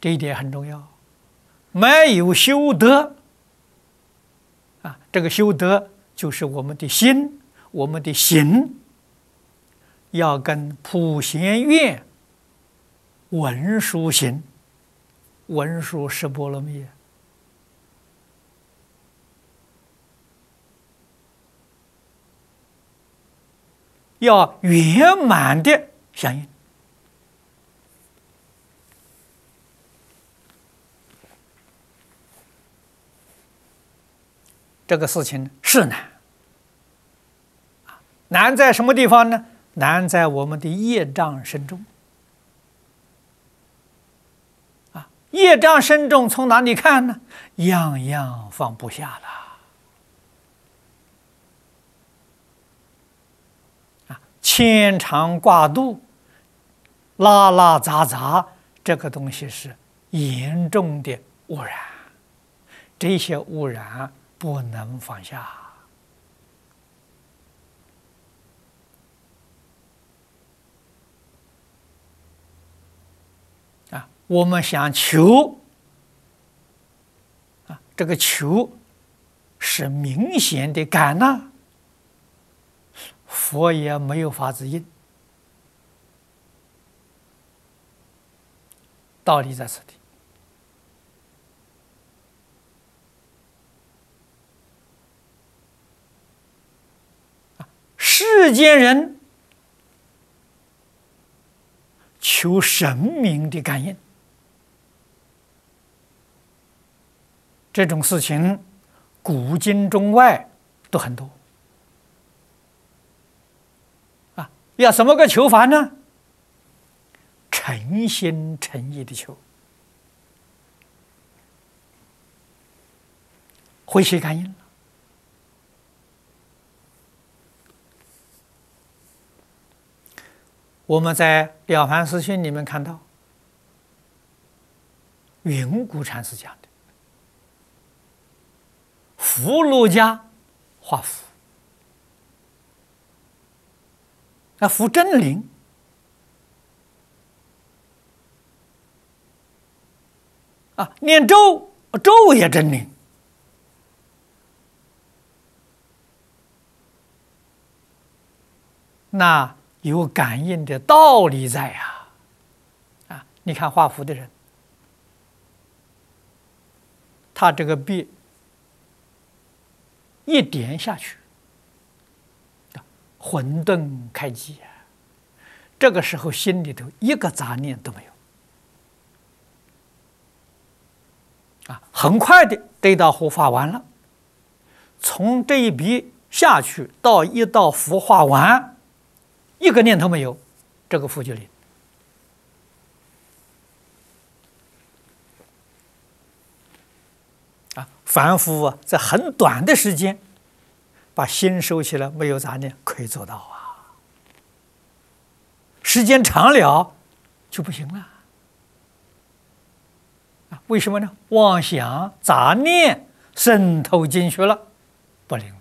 这一点很重要。没有修德啊，这个修德就是我们的心，我们的行要跟普贤愿文殊行、文殊十波罗蜜要圆满的相应。这个事情是难，难在什么地方呢？难在我们的业障深重。业障深重从哪里看呢？样样放不下了。牵肠挂肚、拉拉杂杂，这个东西是严重的污染，这些污染不能放下。我们想求这个求是明显的感呐，佛也没有法子应。道理在此地。世间人求神明的感应，这种事情古今中外都很多。要怎么个求法呢？诚心诚意的求，会起感应了。我们在《了凡四训》里面看到，云谷禅师讲的，福禄家画符，符真灵，念咒，咒也真灵。那有感应的道理在呀！你看画符的人，他这个笔一点下去，混沌开机这个时候心里头一个杂念都没有很快的这道符画完了，从这一笔下去到一道符画完，一个念头没有，这个符就灵。凡夫在很短的时间把心收起来，没有杂念，可以做到时间长了就不行了。为什么呢？妄想杂念渗透进去了，不灵